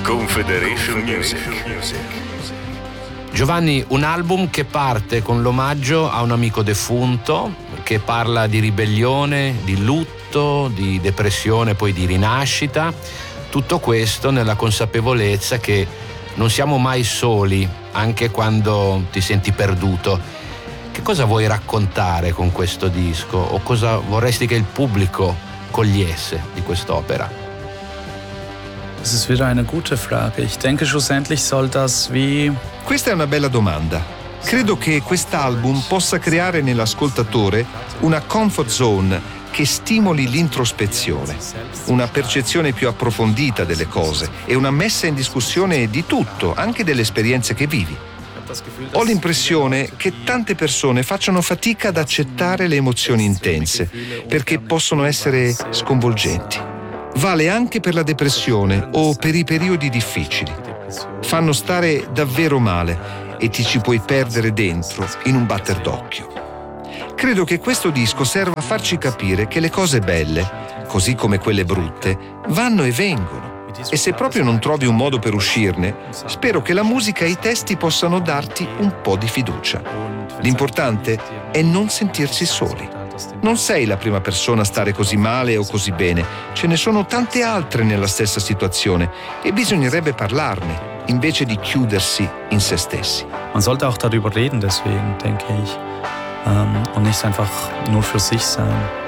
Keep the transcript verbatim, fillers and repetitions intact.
Confederation Music. Giovanni, un album che parte con l'omaggio a un amico defunto, che parla di ribellione, di lutto, di depressione, poi di rinascita. Tutto questo nella consapevolezza che non siamo mai soli, anche quando ti senti perduto. Che cosa vuoi raccontare con questo disco? O cosa vorresti che il pubblico cogliesse di quest'opera? Das ist wieder eine gute Frage. Ich denke, schlussendlich soll das wie... Questa è una bella domanda. Credo che quest'album possa creare nell'ascoltatore una comfort zone che stimoli l'introspezione, una percezione più approfondita delle cose e una messa in discussione di tutto, anche delle esperienze che vivi. Ho l'impressione che tante persone facciano fatica ad accettare le emozioni intense, perché possono essere sconvolgenti. Vale anche per la depressione o per i periodi difficili. Fanno stare davvero male e ti ci puoi perdere dentro in un batter d'occhio. Credo che questo disco serva a farci capire che le cose belle, così come quelle brutte, vanno e vengono. E se proprio non trovi un modo per uscirne, spero che la musica e i testi possano darti un po' di fiducia. L'importante è non sentirsi soli. Non sei la prima persona a stare così male o così bene, ce ne sono tante altre nella stessa situazione e bisognerebbe parlarne, invece di chiudersi in se stessi. Man sollte auch darüber reden, deswegen denke ich, ähm, und nicht einfach nur für sich sein.